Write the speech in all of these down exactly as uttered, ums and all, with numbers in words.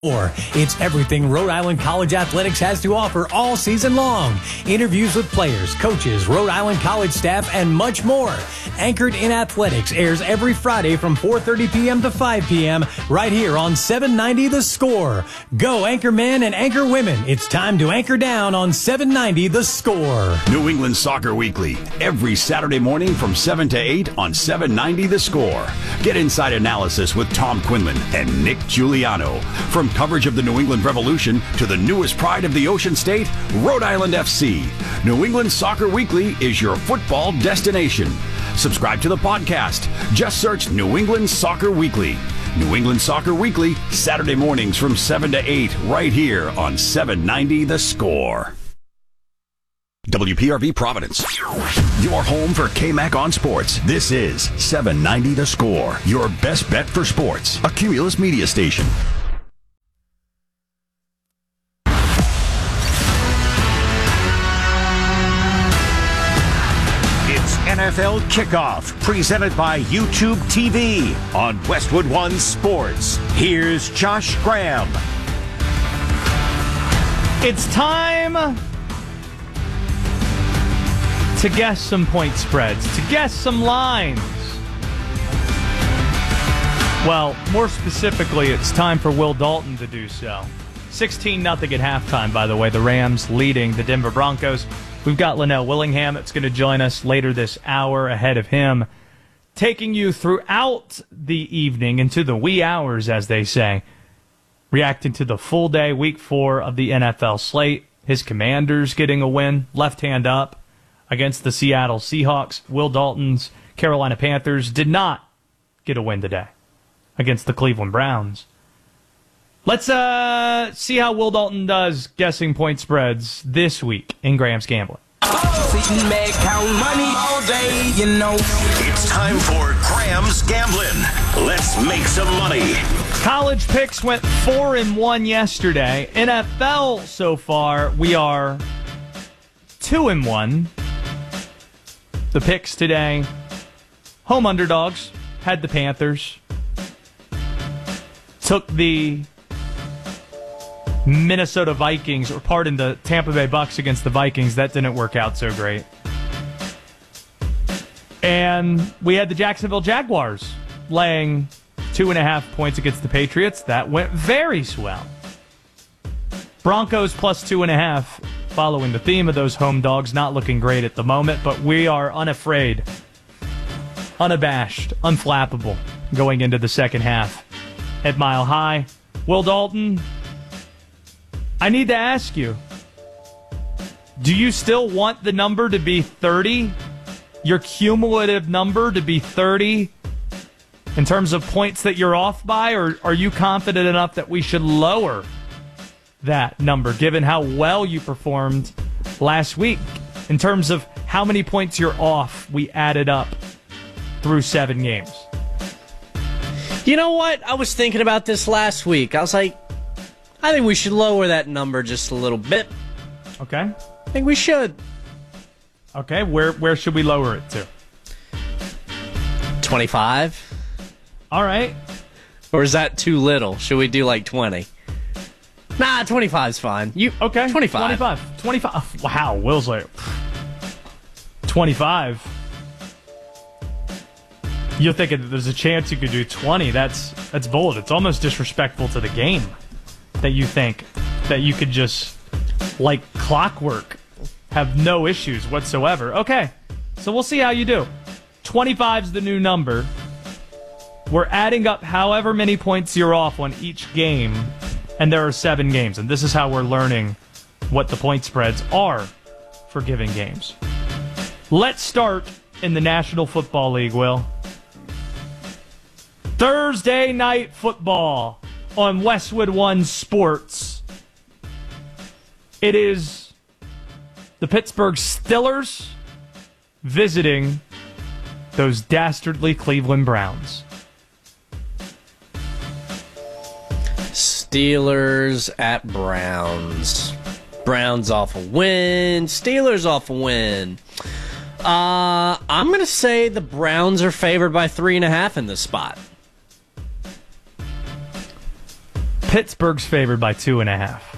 It's everything Rhode Island College Athletics has to offer all season long. Interviews with players, coaches, Rhode Island College staff, and much more. Anchored in Athletics airs every Friday from four thirty p.m. to five p.m. right here on seven ninety The Score. Go Anchor Men and Anchor Women. It's time to anchor down on seven ninety The Score. New England Soccer Weekly, every Saturday morning from seven to eight on seven ninety The Score. Get inside analysis with Tom Quinlan and Nick Giuliano. From coverage of the New England Revolution to the newest pride of the Ocean State, Rhode Island F C. New England Soccer Weekly is your football destination. Subscribe to the podcast. Just search New England Soccer Weekly. New England Soccer Weekly, Saturday mornings from seven to eight, right here on seven ninety The Score. W P R V Providence, your home for K-Mac on sports. This is seven ninety The Score, your best bet for sports. A Cumulus media station. N F L Kickoff, presented by YouTube T V on Westwood One Sports. Here's Josh Graham. It's time to guess some point spreads, to guess some lines. Well, more specifically, it's time for Will Dalton to do so. sixteen nothing at halftime, by the way. The Rams leading the Denver Broncos. We've got Linnell Willingham that's going to join us later this hour ahead of him, taking you throughout the evening into the wee hours, as they say, reacting to the full day, week four of the N F L slate. His Commanders getting a win, left hand up, against the Seattle Seahawks. Will Dalton's Carolina Panthers did not get a win today against the Cleveland Browns. Let's uh, see how Will Dalton does guessing point spreads this week in Graham's Gambling. Sitting back, count money all day, you know. It's time for Graham's Gambling. Let's make some money. College picks went four and one yesterday. N F L so far, we are two and one. The picks today, home underdogs had the Panthers. Took the Minnesota Vikings, or pardon, the Tampa Bay Bucks against the Vikings. That didn't work out so great. And we had the Jacksonville Jaguars laying two and a half points against the Patriots. That went very swell. Broncos plus two and a half, following the theme of those home dogs, not looking great at the moment, but we are unafraid, unabashed, unflappable going into the second half at Mile High. Will Dalton, I need to ask you, do you still want the number to be thirty? Your cumulative number to be thirty in terms of points that you're off by? Or are you confident enough that we should lower that number, given how well you performed last week in terms of how many points you're off we added up through seven games? You know what? I was thinking about this last week. I was like, I think we should lower that number just a little bit. Okay. I think we should. Okay, where where should we lower it to? twenty-five? All right. Or is that too little? Should we do like twenty? Nah, twenty-five's fine. You Okay. twenty-five. twenty-five. twenty-five. Wow, Will's like twenty-five. You're thinking that there's a chance you could do twenty. That's that's bold. It's almost disrespectful to the game that you think that you could just, like clockwork, have no issues whatsoever. Okay, so we'll see how you do. twenty-five's the new number. We're adding up however many points you're off on each game, and there are seven games, and this is how we're learning what the point spreads are for given games. Let's start in the National Football League, Will. Thursday night football on Westwood One Sports. It is the Pittsburgh Steelers visiting those dastardly Cleveland Browns. Steelers at Browns. Browns off a win. Steelers off a win. Uh, I'm going to say the Browns are favored by three and a half in this spot. Pittsburgh's favored by two and a half.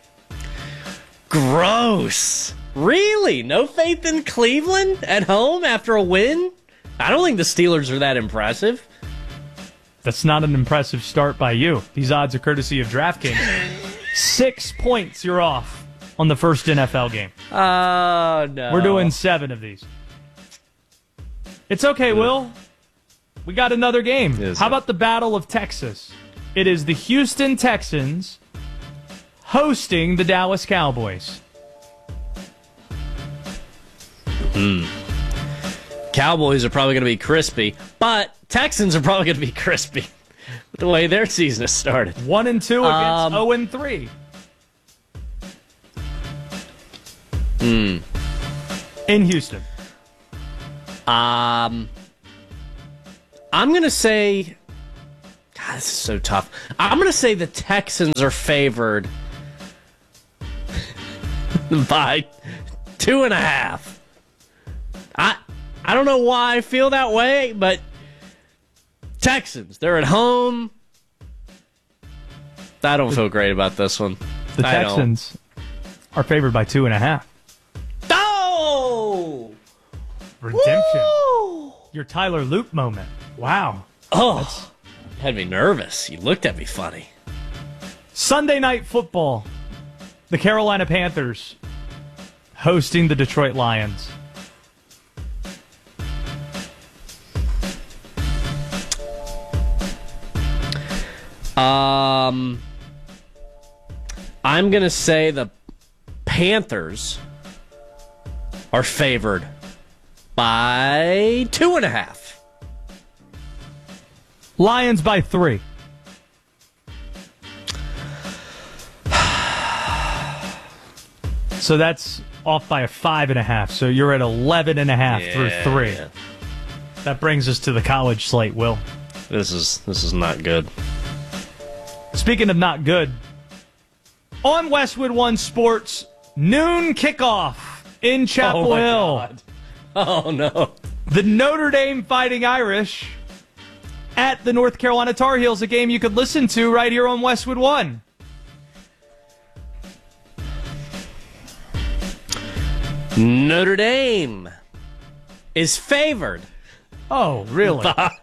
Gross. Really? No faith in Cleveland at home after a win? I don't think the Steelers are that impressive. That's not an impressive start by you. These odds are courtesy of DraftKings. Six points you're off on the first N F L game. Oh, no. We're doing seven of these. It's okay, Will. We got another game. Is How it? about the Battle of Texas? It is the Houston Texans hosting the Dallas Cowboys. Hmm. Cowboys are probably going to be crispy, but Texans are probably going to be crispy with the way their season has started. One and two against Um, zero and three. Hmm. In Houston. Um, I'm going to say... God, this is so tough. I'm going to say the Texans are favored by two and a half. I I don't know why I feel that way, but Texans, they're at home. I don't feel great about this one. The I don't. Texans are favored by two and a half. Oh! Redemption. Woo! Your Tyler Loop moment. Wow. Oh, had me nervous. You looked at me funny. Sunday Night Football. The Carolina Panthers hosting the Detroit Lions. Um, I'm going to say the Panthers are favored by two and a half. Lions by three. So that's off by a five and a half. So you're at eleven and a half Yeah, through three. yeah. That brings us to the college slate, Will. This is this is not good. Speaking of not good, on Westwood One Sports, noon kickoff in Chapel Oh, my Hill. God. Oh, no. The Notre Dame Fighting Irish at the North Carolina Tar Heels, a game you could listen to right here on Westwood One. Notre Dame is favored. Oh, really?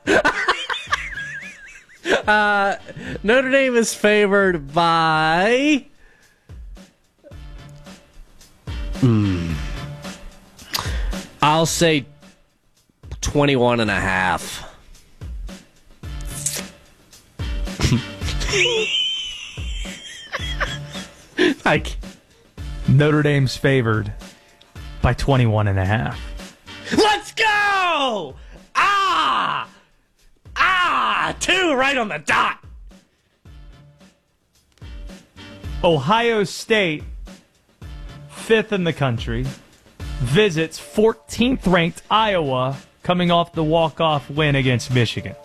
uh, Notre Dame is favored by... Hmm. I'll say twenty-one and a half. Like, Notre Dame's favored by twenty-one and a half. let's go! Ah! Ah! Two right on the dot. Ohio State, fifth in the country, visits fourteenth ranked Iowa, coming off the walk-off win against Michigan.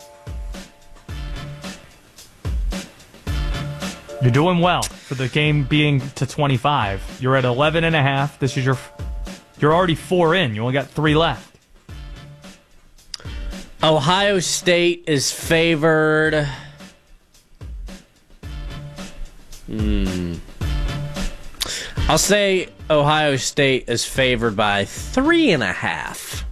You're doing well for the game being to twenty-five. You're at eleven and a half. This is your, you're already four in. You only got three left. Ohio State is favored. Hmm. I'll say Ohio State is favored by three and a half.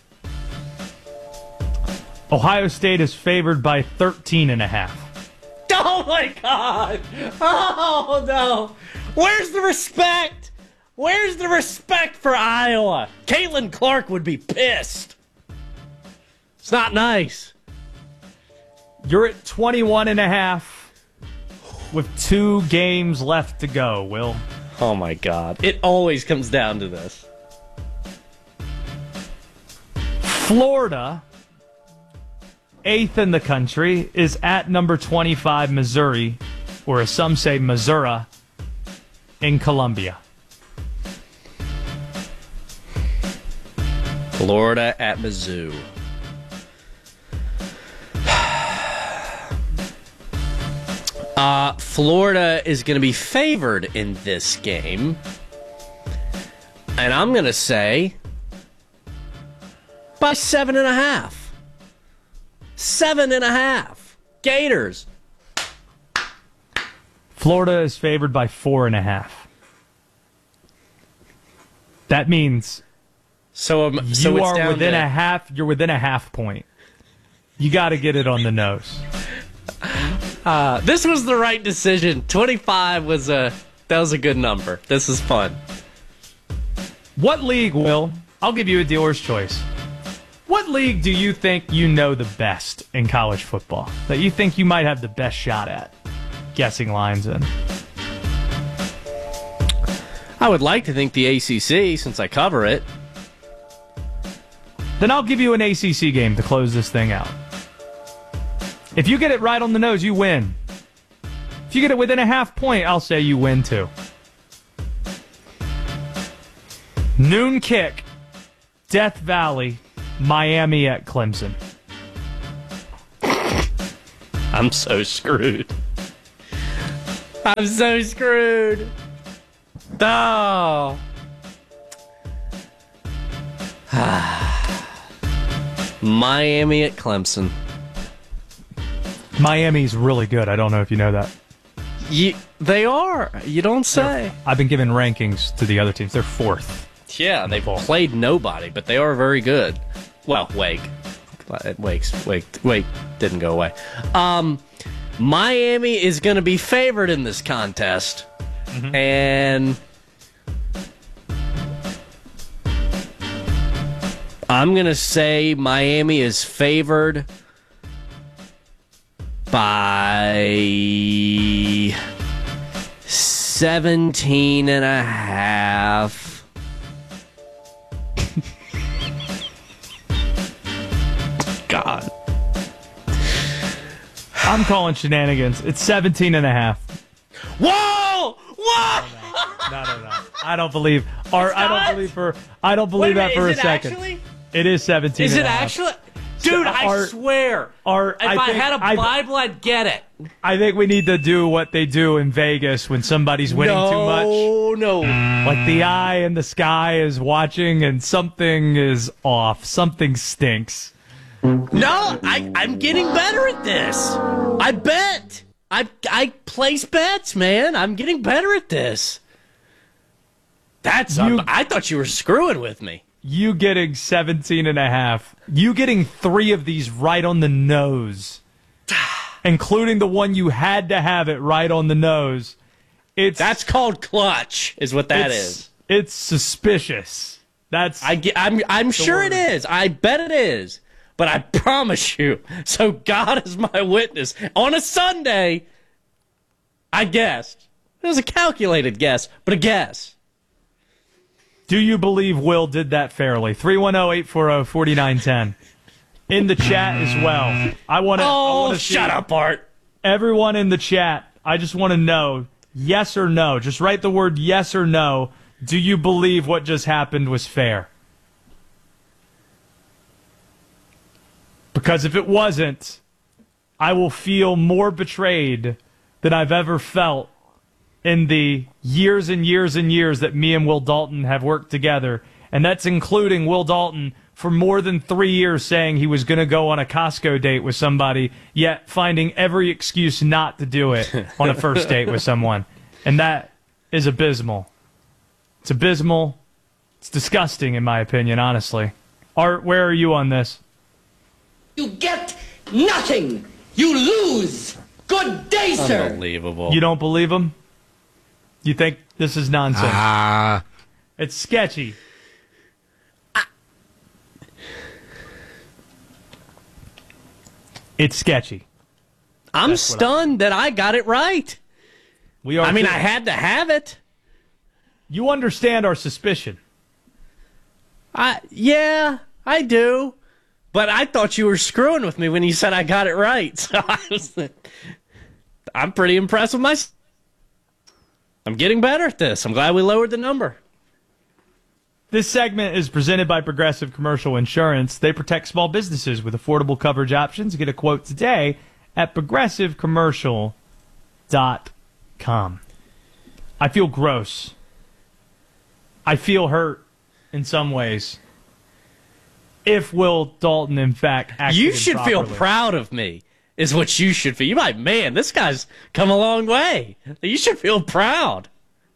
Ohio State is favored by thirteen and a half. Oh my God! Oh no! Where's the respect? Where's the respect for Iowa? Caitlin Clark would be pissed. It's not nice. You're at twenty-one and a half with two games left to go, Will. Oh my God. It always comes down to this. Florida, eighth in the country, is at number twenty-five, Missouri, or as some say, Missouri, in Columbia. Florida at Mizzou. Uh, Florida is going to be favored in this game. And I'm going to say by seven and a half. Seven and a half. Gators. Florida is favored by four and a half. That means So, um, you so it's are down within to, a half. You're within a half point. You got to get it on the nose. Uh, this was the right decision. twenty-five was a that was a good number. This is fun. What league, Will? I'll give you a dealer's choice. What league do you think you know the best in college football? That you think you might have the best shot at guessing lines in? I would like to think the A C C, since I cover it. Then I'll give you an A C C game to close this thing out. If you get it right on the nose, you win. If you get it within a half point, I'll say you win too. Noon kick, Death Valley, Miami at Clemson. I'm so screwed. I'm so screwed. Oh. Miami at Clemson. Miami's really good. I don't know if you know that. You, they are. You don't say. I've been giving rankings to the other teams. They're fourth. Yeah, they've played nobody, but they are very good. Well, Wake. Wake's, Wake, Wake didn't go away. Um, Miami is going to be favored in this contest. Mm-hmm. And I'm going to say Miami is favored by seventeen and a half. God. I'm calling shenanigans. It's seventeen and a half. Whoa! Whoa! No, no, no. I don't believe. Or I not? don't believe for. I don't believe Wait a that for minute, a is it second. actually? It is seventeen. Is and it a half. actually? Dude, I Our- swear. our- if I I, think- had a I- Bible, I'd get it. I think we need to do what they do in Vegas when somebody's winning no, too much. No, no. Like the eye in the sky is watching and something is off. Something stinks. No, I, I'm getting better at this. I bet. I, I place bets, man. I'm getting better at this. That's. You- um, I thought you were screwing with me. You getting seventeen and a half. You getting three of these right on the nose. Including the one you had to have it right on the nose. It's That's called clutch, is what that it's, is. It's suspicious. That's I get, I'm, I'm sure it word. is. I bet it is. But I promise you, so God is my witness, on a Sunday, I guessed. It was a calculated guess, but a guess. Do you believe Will did that fairly? three one zero, eight four zero, four nine one zero. In the chat as well. I want to Oh, shut up, Art. Everyone in the chat, I just want to know, yes or no. Just write the word yes or no. Do you believe what just happened was fair? Because if it wasn't, I will feel more betrayed than I've ever felt in the years and years and years that me and Will Dalton have worked together. And that's including Will Dalton for more than three years saying he was going to go on a Costco date with somebody, yet finding every excuse not to do it on a first date with someone. And that is abysmal. It's abysmal. It's disgusting, in my opinion, honestly. Art, where are you on this? You get nothing. You lose. Good day, sir. Unbelievable. You don't believe him? You think this is nonsense? Ah. It's sketchy. It's sketchy. I'm That's what stunned that I got it right. We are. I mean, too. I had to have it. You understand our suspicion. I yeah, I do. But I thought you were screwing with me when you said I got it right. So I was, I'm pretty impressed with myself. I'm getting better at this. I'm glad we lowered the number. This segment is presented by Progressive Commercial Insurance. They protect small businesses with affordable coverage options. Get a quote today at progressive commercial dot com. I feel gross. I feel hurt in some ways. If Will Dalton, in fact, acted You should feel improperly. proud of me. is what you should feel. You might, man, this guy's come a long way. You should feel proud.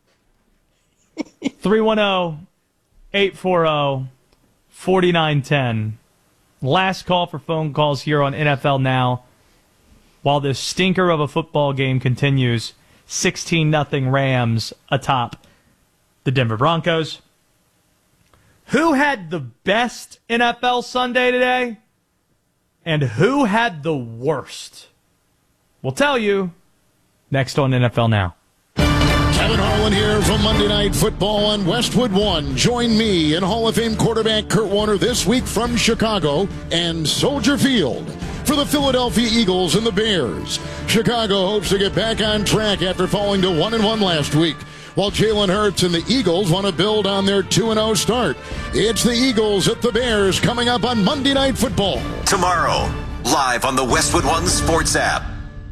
three one zero, eight four zero, four nine one zero. Last call for phone calls here on N F L Now. While this stinker of a football game continues, sixteen nothing Rams atop the Denver Broncos. Who had the best N F L Sunday today? And who had the worst? We'll tell you next on N F L Now. Kevin Harlan here from Monday Night Football on Westwood One. Join me and Hall of Fame quarterback Kurt Warner this week from Chicago and Soldier Field for the Philadelphia Eagles and the Bears. Chicago hopes to get back on track after falling to one and one last week, while Jalen Hurts and the Eagles want to build on their two and oh start. It's the Eagles at the Bears coming up on Monday Night Football. Tomorrow, live on the Westwood One Sports app.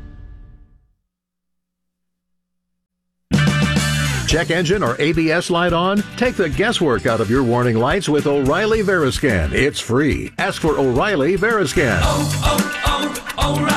Check engine or A B S light on? Take the guesswork out of your warning lights with O'Reilly Veriscan. It's free. Ask for O'Reilly Veriscan. Oh,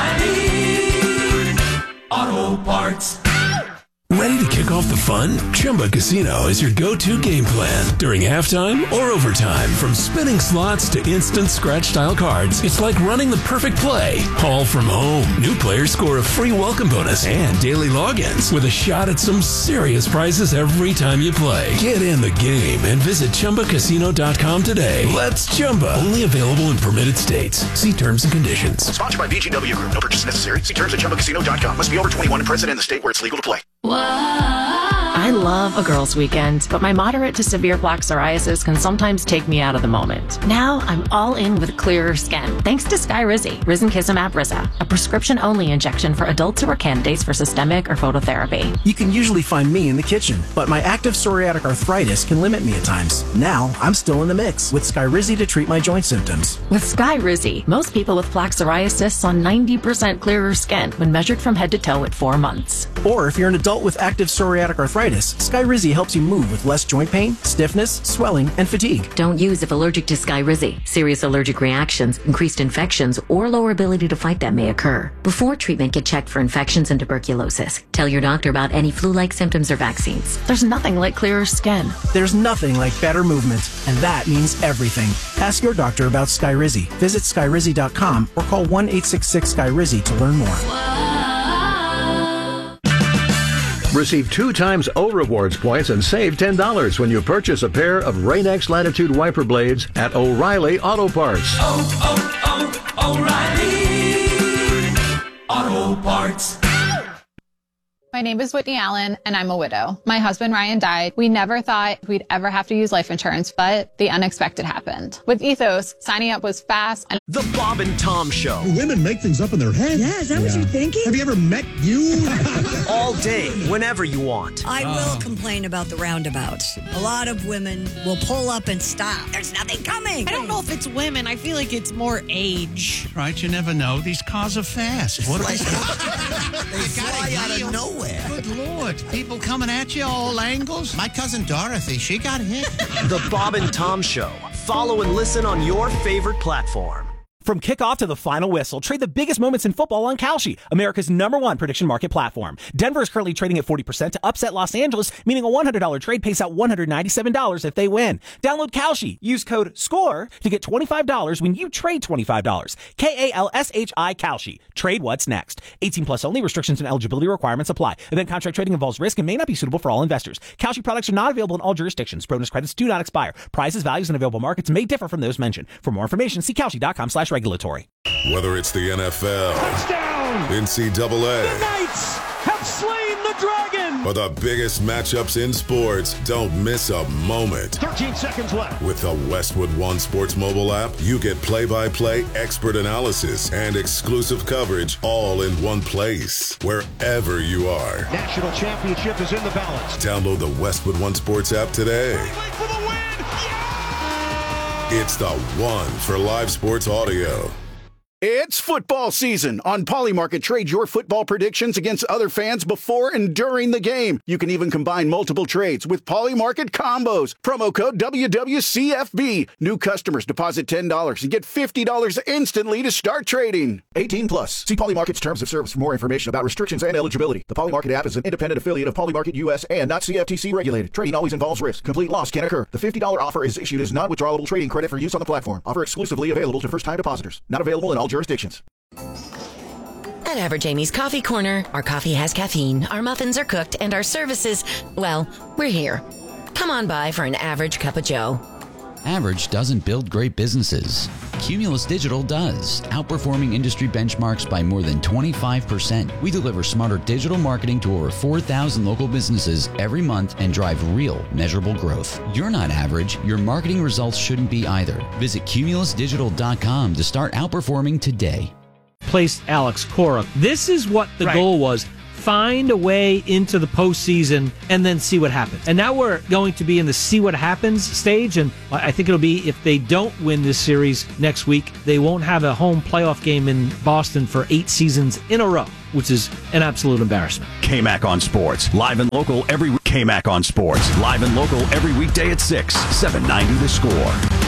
oh, oh, O'Reilly Auto Parts. Ready to kick off the fun? Chumba Casino is your go-to game plan during halftime or overtime. From spinning slots to instant scratch-style cards, it's like running the perfect play, all from home. New players score a free welcome bonus and daily logins with a shot at some serious prizes every time you play. Get in the game and visit Chumba Casino dot com today. Let's Chumba. Only available in permitted states. See terms and conditions. Sponsored by V G W Group. No purchase necessary. See terms at Chumba Casino dot com. Must be over twenty-one and present in the state where it's legal to play. I love a girls' weekend, but my moderate to severe plaque psoriasis can sometimes take me out of the moment. Now I'm all in with clearer skin, thanks to Skyrizi, Risankizumab Riza, a prescription-only injection for adults who are candidates for systemic or phototherapy. You can usually find me in the kitchen, but my active psoriatic arthritis can limit me at times. Now I'm still in the mix with Skyrizi to treat my joint symptoms. With Skyrizi, most people with plaque psoriasis saw ninety percent clearer skin when measured from head to toe at four months. Or if you're an adult with active psoriatic arthritis, Skyrizi helps you move with less joint pain, stiffness, swelling, and fatigue. Don't use if allergic to Skyrizi. Serious allergic reactions, increased infections, or lower ability to fight them may occur. Before treatment, get checked for infections and tuberculosis. Tell your doctor about any flu-like symptoms or vaccines. There's nothing like clearer skin. There's nothing like better movement, and that means everything. Ask your doctor about Skyrizi. Visit Skyrizi dot com or call one eight six six Skyrizi to learn more. Receive two times O Rewards points and save ten dollars when you purchase a pair of Rain-X Latitude wiper blades at O'Reilly Auto Parts. Oh, oh, oh, O'Reilly Auto Parts. My name is Whitney Allen, and I'm a widow. My husband, Ryan, died. We never thought we'd ever have to use life insurance, but the unexpected happened. With Ethos, signing up was fast. And the Bob and Tom Show. Women make things up in their head. Yeah, is that yeah. what you're thinking? Have you ever met you? All day, whenever you want. I will uh. complain about the roundabouts. A lot of women will pull up and stop. There's nothing coming. I don't know if it's women. I feel like it's more age. Right, you never know. These cars are fast. What they fly out of nowhere. Good Lord. People coming at you all angles. My cousin Dorothy, she got hit. The Bob and Tom Show. Follow and listen on your favorite platform. From kickoff to the final whistle, trade the biggest moments in football on Kalshi, America's number one prediction market platform. Denver is currently trading at forty percent to upset Los Angeles, meaning a one hundred dollars trade pays out one hundred ninety-seven dollars if they win. Download Kalshi. Use code SCORE to get twenty-five dollars when you trade twenty-five dollars. K A L S H I Kalshi. Trade what's next. eighteen plus only. Restrictions and eligibility requirements apply. Event contract trading involves risk and may not be suitable for all investors. Kalshi products are not available in all jurisdictions. Bonus credits do not expire. Prices, values, and available markets may differ from those mentioned. For more information, see Kalshi dot com slash regulatory. Whether it's the N F L, touchdown, N C double A, the Knights have slain the dragon, or the biggest matchups in sports, don't miss a moment. thirteen seconds left. With the Westwood One Sports mobile app, you get play-by-play expert analysis and exclusive coverage all in one place, wherever you are. National championship is in the balance. Download the Westwood One Sports app today. For the win. Yeah! It's the one for live sports audio. It's football season. On Polymarket, trade your football predictions against other fans before and during the game. You can even combine multiple trades with Polymarket combos. Promo code W W C F B. New customers deposit ten dollars and get fifty dollars instantly to start trading. eighteen plus. See Polymarket's terms of service for more information about restrictions and eligibility. The Polymarket app is an independent affiliate of Polymarket U S and not C F T C regulated. Trading always involves risk. Complete loss can occur. The fifty dollars offer is issued as non-withdrawable trading credit for use on the platform. Offer exclusively available to first-time depositors. Not available in all jurisdictions. At Average Amy's Coffee Corner, our coffee has caffeine, our muffins are cooked, and our services, well, we're here. Come on by for an average cup of joe. Average doesn't build great businesses. Cumulus Digital does, outperforming industry benchmarks by more than twenty-five percent. We deliver smarter digital marketing to over four thousand local businesses every month and drive real, measurable growth. You're not average. Your marketing results shouldn't be either. Visit cumulus digital dot com to start outperforming today. Placed Alex Cora. This is what the right. goal was. Find a way into the postseason and then see what happens. And now we're going to be in the see what happens stage, and I think it'll be if they don't win this series next week, they won't have a home playoff game in Boston for eight seasons in a row, which is an absolute embarrassment. K-Mac on Sports, live and local every week. K-Mac on Sports, live and local every weekday at six, seven ninety The Score.